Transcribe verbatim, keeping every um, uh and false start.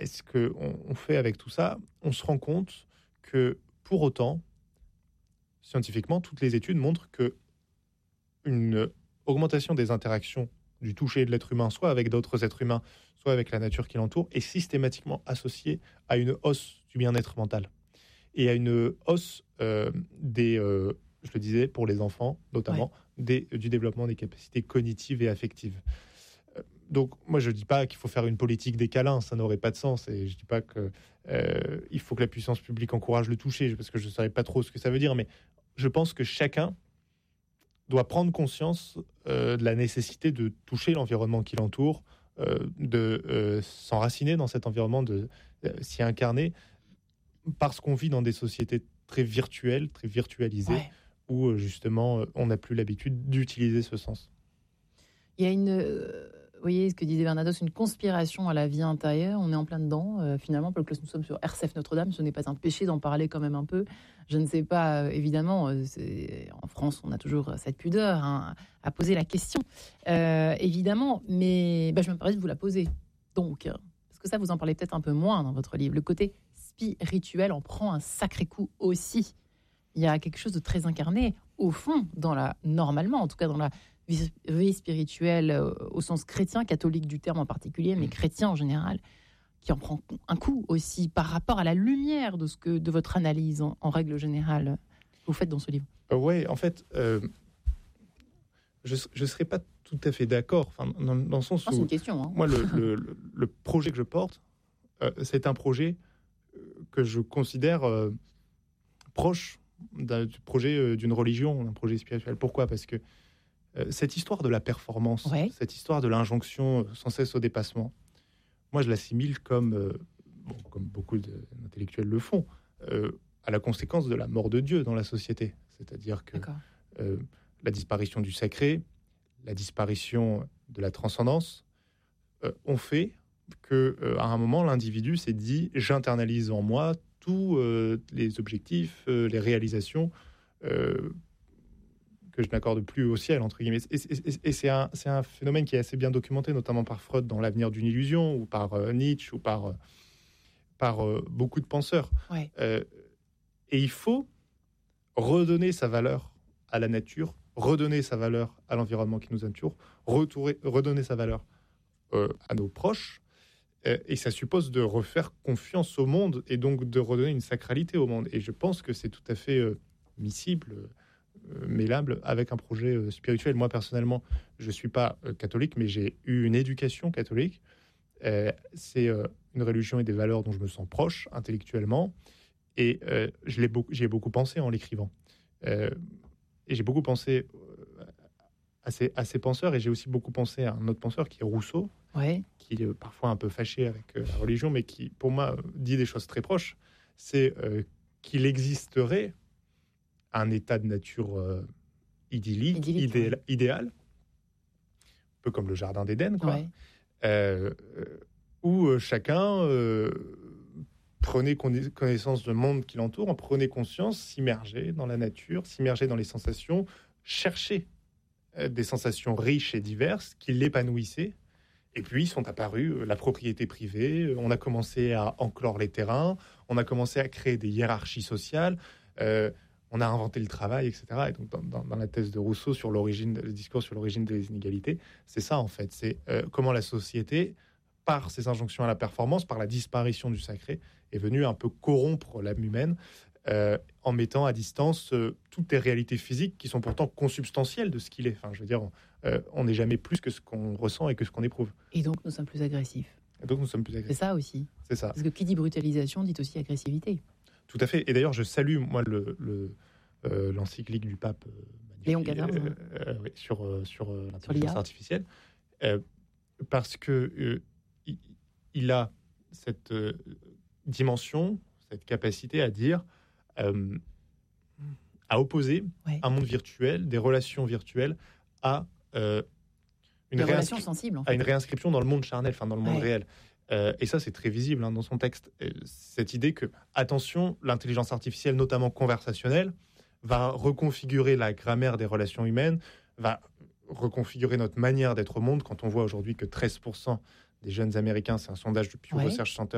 ce qu'on on fait avec tout ça, on se rend compte que, pour autant, scientifiquement, toutes les études montrent qu'une augmentation des interactions du toucher de l'être humain, soit avec d'autres êtres humains, soit avec la nature qui l'entoure, est systématiquement associée à une hausse du bien-être mental et à une hausse euh, des, euh, je le disais, pour les enfants notamment, ouais. des, du développement des capacités cognitives et affectives. Euh, donc, moi, je ne dis pas qu'il faut faire une politique des câlins, ça n'aurait pas de sens, et je ne dis pas qu'il euh, faut que la puissance publique encourage le toucher, parce que je ne savais pas trop ce que ça veut dire, mais je pense que chacun doit prendre conscience euh, de la nécessité de toucher l'environnement qui l'entoure, euh, de euh, s'enraciner dans cet environnement, de euh, s'y incarner, parce qu'on vit dans des sociétés très virtuelles, très virtualisées, ouais. où justement on n'a plus l'habitude d'utiliser ce sens. Il y a une, euh, vous voyez ce que disait Bernados, une conspiration à la vie intérieure, on est en plein dedans, euh, finalement, parce que nous sommes sur R C F Notre-Dame, ce n'est pas un péché d'en parler quand même un peu. Je ne sais pas, euh, évidemment, euh, c'est, en France, on a toujours cette pudeur hein, à poser la question, euh, évidemment, mais bah, je me permets de vous la poser. Donc, parce que ça, vous en parlez peut-être un peu moins dans votre livre, le côté spirituel en prend un sacré coup aussi. Il y a quelque chose de très incarné, au fond, dans la, normalement, en tout cas dans la vie spirituelle, euh, au sens chrétien, catholique du terme en particulier, mais chrétien en général, qui en prend un coup aussi par rapport à la lumière de, ce que, de votre analyse en, en règle générale que vous faites dans ce livre. Euh, oui, en fait, euh, je ne serais pas tout à fait d'accord, enfin, dans, dans le sens où... Oh, c'est une question. Hein. Moi, le, le, le, le projet que je porte, euh, c'est un projet que je considère euh, proche d'un, du projet euh, d'une religion, d'un projet spirituel. Pourquoi ? Parce que euh, cette histoire de la performance, ouais. cette histoire de l'injonction sans cesse au dépassement, moi je l'assimile comme, euh, bon, comme beaucoup d'intellectuels le font, euh, à la conséquence de la mort de Dieu dans la société. C'est-à-dire que euh, la disparition du sacré, la disparition de la transcendance euh, ont fait qu'à euh, un moment, l'individu s'est dit « j'internalise en moi tous euh, les objectifs, euh, les réalisations euh, que je n'accorde plus au ciel », entre guillemets. Et, et, et c'est, un, c'est un phénomène qui est assez bien documenté, notamment par Freud dans L'avenir d'une illusion, ou par euh, Nietzsche, ou par, euh, par euh, beaucoup de penseurs. Ouais. Euh, et il faut redonner sa valeur à la nature, redonner sa valeur à l'environnement qui nous entoure, retourer, redonner sa valeur euh, à nos proches, et ça suppose de refaire confiance au monde et donc de redonner une sacralité au monde. Et je pense que c'est tout à fait euh, miscible, euh, mêlable avec un projet euh, spirituel. Moi, personnellement, je ne suis pas euh, catholique, mais j'ai eu une éducation catholique. Euh, c'est euh, une religion et des valeurs dont je me sens proche intellectuellement. Et euh, je l'ai beaucoup, j'y ai beaucoup pensé en l'écrivant. Euh, et j'ai beaucoup pensé euh, à, ces, à ces penseurs. Et j'ai aussi beaucoup pensé à un autre penseur qui est Rousseau, ouais. qui est parfois un peu fâché avec euh, la religion, mais qui, pour moi, dit des choses très proches. C'est euh, qu'il existerait un état de nature euh, idyllique, idyllique idéal, ouais. idéal, un peu comme le jardin d'Éden, quoi, ouais. euh, où euh, chacun euh, prenait connaissance du monde qui l'entoure, en prenait conscience, s'immergeait dans la nature, s'immergeait dans les sensations, cherchait euh, des sensations riches et diverses qui l'épanouissaient. Et puis sont apparues euh, la propriété privée, on a commencé à enclore les terrains, on a commencé à créer des hiérarchies sociales, euh, on a inventé le travail, et cetera. Et donc dans, dans, dans la thèse de Rousseau sur l'origine, le discours sur l'origine des inégalités, c'est ça en fait, c'est euh, comment la société, par ses injonctions à la performance, par la disparition du sacré, est venue un peu corrompre l'âme humaine, euh, en mettant à distance euh, toutes les réalités physiques qui sont pourtant consubstantielles de ce qu'il est. Enfin, je veux dire, euh, on n'est jamais plus que ce qu'on ressent et que ce qu'on éprouve. Et donc, nous sommes plus agressifs. Et donc, nous sommes plus agressifs. C'est ça aussi. C'est ça. Parce que qui dit brutalisation dit aussi agressivité. Tout à fait. Et d'ailleurs, je salue, moi, le, le, euh, l'encyclique du pape euh, Léon quatorze euh, euh, oui, sur, euh, sur euh, sur l'intelligence artificielle, euh, parce que euh, il, il a cette euh, dimension, cette capacité à dire, euh, à opposer ouais. un monde virtuel, des relations virtuelles, à euh, une, réinscri- sensibles, en fait. à une réinscription dans le monde charnel, enfin dans le monde ouais. réel. Euh, et ça, c'est très visible hein, dans son texte. Et cette idée que, attention, l'intelligence artificielle, notamment conversationnelle, va reconfigurer la grammaire des relations humaines, va reconfigurer notre manière d'être au monde. Quand on voit aujourd'hui que treize pour cent des jeunes Américains, c'est un sondage du Pew ouais. Research Center,